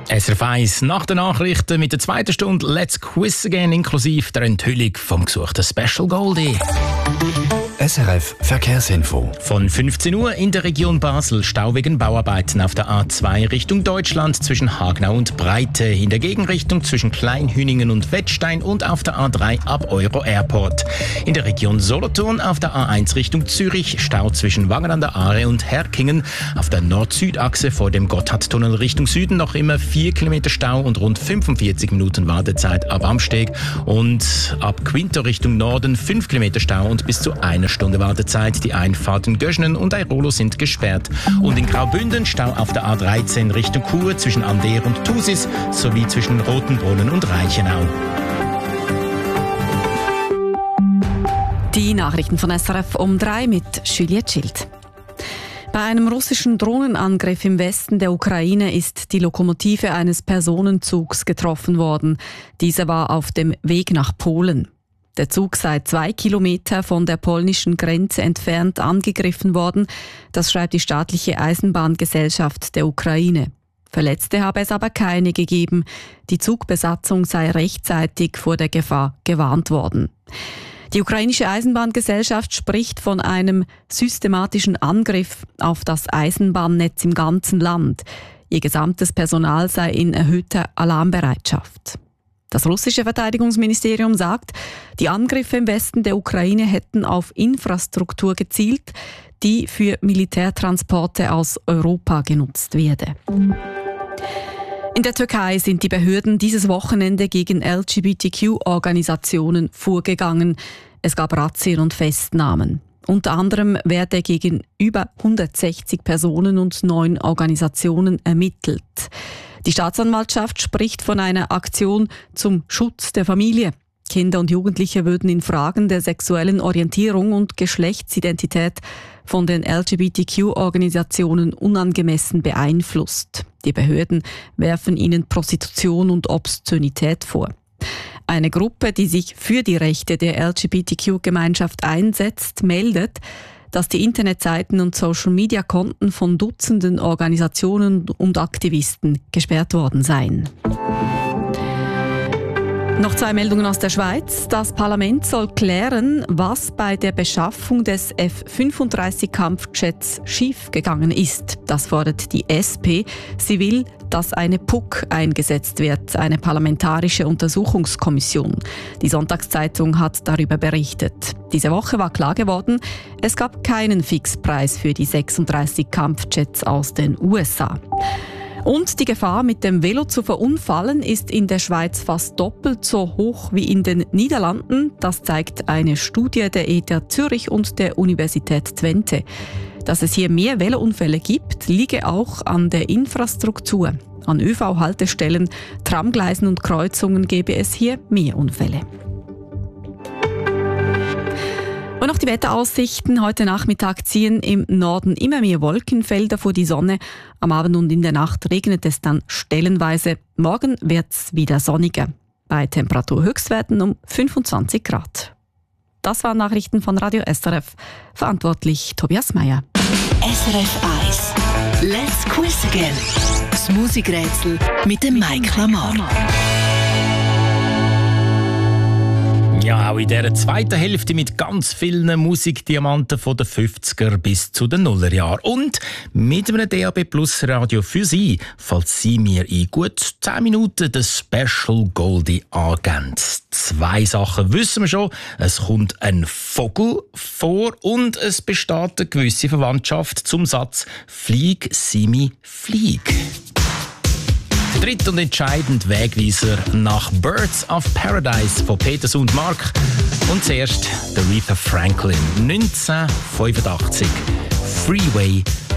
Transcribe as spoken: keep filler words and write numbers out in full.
S R F eins nach den Nachrichten mit der zweiten Stunde Let's Quiz Again inklusive der Enthüllung vom gesuchten Special Goldie. S R F Verkehrsinfo. Von fünfzehn Uhr in der Region Basel Stau wegen Bauarbeiten auf der A zwei Richtung Deutschland zwischen Hagenau und Breite, in der Gegenrichtung zwischen Kleinhüningen und Wettstein und auf der A drei ab Euro Airport. In der Region Solothurn auf der A eins Richtung Zürich Stau zwischen Wangen an der Aare und Herkingen. Auf der Nord-Süd-Achse vor dem Gotthardtunnel Richtung Süden noch immer vier Kilometer Stau und rund fünfundvierzig Minuten Wartezeit ab Amsteg. Und ab Quinto Richtung Norden fünf Kilometer Stau und bis zu einer Stunde Wartezeit. Die Einfahrten Göschnen und Airolo sind gesperrt. Und in Graubünden Stau auf der A dreizehn Richtung Chur zwischen Ander und Thusis sowie zwischen Rotenbrunnen und Reichenau. Die Nachrichten von S R F um drei mit Juliette Schild. Bei einem russischen Drohnenangriff im Westen der Ukraine ist die Lokomotive eines Personenzugs getroffen worden. Dieser war auf dem Weg nach Polen. Der Zug sei zwei Kilometer von der polnischen Grenze entfernt angegriffen worden. Das schreibt die staatliche Eisenbahngesellschaft der Ukraine. Verletzte habe es aber keine gegeben. Die Zugbesatzung sei rechtzeitig vor der Gefahr gewarnt worden. Die ukrainische Eisenbahngesellschaft spricht von einem systematischen Angriff auf das Eisenbahnnetz im ganzen Land. Ihr gesamtes Personal sei in erhöhter Alarmbereitschaft. Das russische Verteidigungsministerium sagt, die Angriffe im Westen der Ukraine hätten auf Infrastruktur gezielt, die für Militärtransporte aus Europa genutzt werde. In der Türkei sind die Behörden dieses Wochenende gegen L G B T Q-Organisationen vorgegangen. Es gab Razzien und Festnahmen. Unter anderem werde gegen über hundertsechzig Personen und neun Organisationen ermittelt. Die Staatsanwaltschaft spricht von einer Aktion zum Schutz der Familie. Kinder und Jugendliche würden in Fragen der sexuellen Orientierung und Geschlechtsidentität von den L G B T Q-Organisationen unangemessen beeinflusst. Die Behörden werfen ihnen Prostitution und Obszönität vor. Eine Gruppe, die sich für die Rechte der L G B T Q-Gemeinschaft einsetzt, meldet, dass die Internetseiten und Social-Media-Konten von Dutzenden Organisationen und Aktivisten gesperrt worden seien. Noch zwei Meldungen aus der Schweiz. Das Parlament soll klären, was bei der Beschaffung des F fünfunddreißig Kampfjets schiefgegangen ist. Das fordert die S P. Sie will, dass eine P U C eingesetzt wird, eine parlamentarische Untersuchungskommission. Die Sonntagszeitung hat darüber berichtet. Diese Woche war klar geworden, es gab keinen Fixpreis für die sechsunddreißig Kampfjets aus den U S A. Und die Gefahr, mit dem Velo zu verunfallen, ist in der Schweiz fast doppelt so hoch wie in den Niederlanden. Das zeigt eine Studie der E T H Zürich und der Universität Twente. Dass es hier mehr Velounfälle gibt, liege auch an der Infrastruktur. An Ö V-Haltestellen, Tramgleisen und Kreuzungen gäbe es hier mehr Unfälle. Und noch die Wetteraussichten. Heute Nachmittag ziehen im Norden immer mehr Wolkenfelder vor die Sonne. Am Abend und in der Nacht regnet es dann stellenweise. Morgen wird's wieder sonniger. Bei Temperaturhöchstwerten um fünfundzwanzig Grad. Das waren Nachrichten von Radio S R F. Verantwortlich Tobias Meyer. S R F eins. Let's Quiz Again. Das Musikrätsel mit dem Mike Lamar. Ja, auch in dieser zweiten Hälfte mit ganz vielen Musikdiamanten von den fünfziger bis zu den Nullerjahren. Und mit einem D A B Plus Radio für Sie, falls Sie mir in gut zehn Minuten das Special Goldie angeben. Zwei Sachen wissen wir schon. Es kommt ein Vogel vor und es besteht eine gewisse Verwandtschaft zum Satz «Flieg, Simi, flieg». Dritt und entscheidend Wegweiser nach Birds of Paradise von Peters und Mark. Und zuerst der Aretha Franklin, neunzehnhundertfünfundachtzig, Freeway